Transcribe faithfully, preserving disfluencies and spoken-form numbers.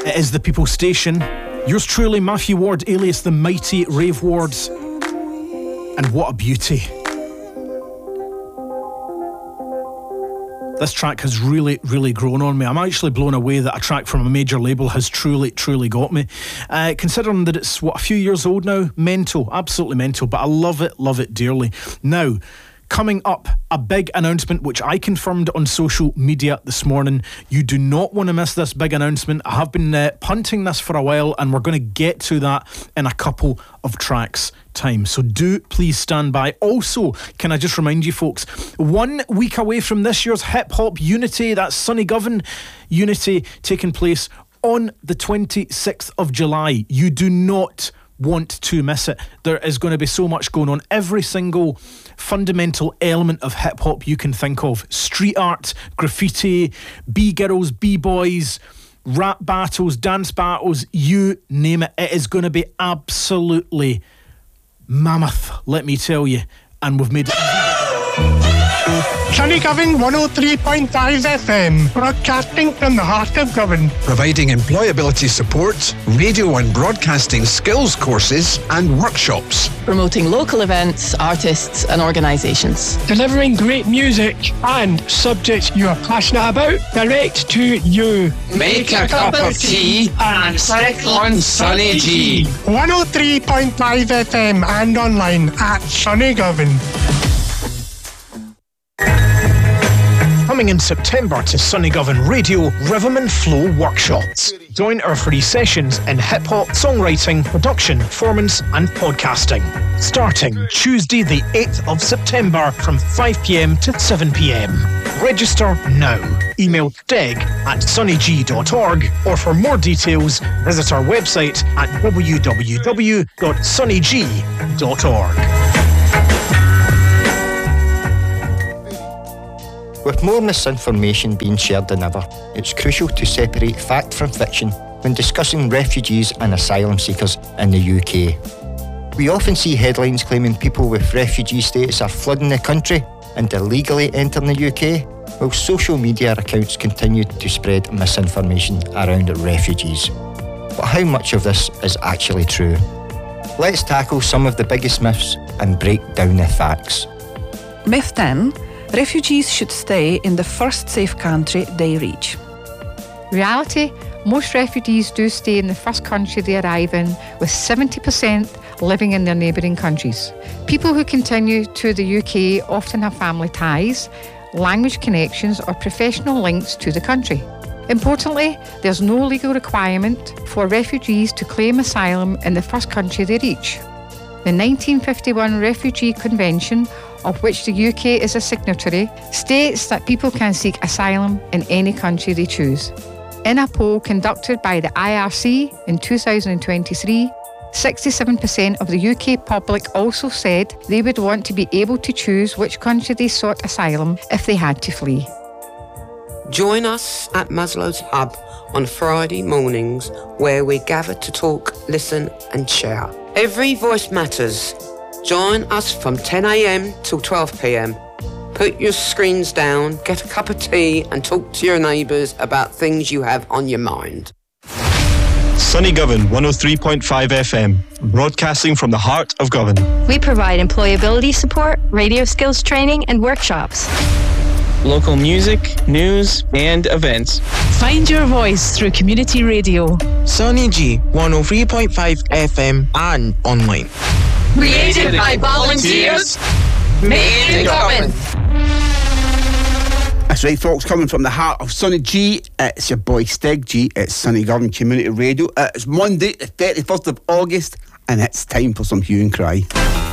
It is the People's Station. Yours truly, Matthew Ward, alias the Mighty Rave Wards. And what a beauty. This track has really, really grown on me. I'm actually blown away that a track from a major label has truly, truly got me. Uh, considering that it's, what, a few years old now? Mental, absolutely mental, but I love it, love it dearly. Now, coming up, a big announcement which I confirmed on social media this morning. You do not want to miss this big announcement. I have been uh, punting this for a while, and we're going to get to that in a couple of tracks' time. So do please stand by. Also, can I just remind you folks, one week away from this year's Hip Hop Unity, that's Sonny Govan Unity, taking place on the twenty-sixth of July. You do not want to miss it. There is going to be so much going on. Every single fundamental element of hip hop you can think of: street art, graffiti, B-girls, B-boys, rap battles, dance battles, you name it. It is going to be absolutely mammoth, let me tell you. And we've made it Sonny Govan one oh three point five F M, broadcasting from the heart of Govan. Providing employability support, radio and broadcasting skills courses and workshops. Promoting local events, artists and organisations. Delivering great music and subjects you are passionate about direct to you. Make a cup of tea and settle on Sonny G. one oh three point five F M and online at Sonny Govan. Coming in September to Sonny Govan Radio, Rhythm and Flow Workshops. Join our free sessions in hip-hop, songwriting, production, performance and podcasting. Starting Tuesday the eighth of September from five p.m. to seven p.m. Register now. Email deg at sonny g dot org, or for more details visit our website at w w w dot sonny g dot org. With more misinformation being shared than ever, it's crucial to separate fact from fiction when discussing refugees and asylum seekers in the U K. We often see headlines claiming people with refugee status are flooding the country and illegally entering the U K, while social media accounts continue to spread misinformation around refugees. But how much of this is actually true? Let's tackle some of the biggest myths and break down the facts. Myth ten. Refugees should stay in the first safe country they reach. Reality, most refugees do stay in the first country they arrive in, with seventy percent living in their neighbouring countries. People who continue to the U K often have family ties, language connections or professional links to the country. Importantly, there's no legal requirement for refugees to claim asylum in the first country they reach. The nineteen fifty-one Refugee Convention, of which the U K is a signatory, states that people can seek asylum in any country they choose. In a poll conducted by the I R C in two thousand twenty-three, sixty-seven percent of the U K public also said they would want to be able to choose which country they sought asylum if they had to flee. Join us at Maslow's Hub on Friday mornings, where we gather to talk, listen and share. Every voice matters. Join us from ten a.m. till twelve p.m. Put your screens down, get a cup of tea and talk to your neighbours about things you have on your mind. Sonny Govan one oh three point five F M, broadcasting from the heart of Govan. We provide employability support, radio skills training and workshops. Local music, news and events. Find your voice through community radio. Sonny G one oh three point five F M and online. Created by volunteers, made in Govan. That's right, folks, coming from the heart of Sonny G, it's your boy Stig G, it's Sonny Govan Community Radio. It's Monday, the thirty-first of August, and it's time for some hue and cry.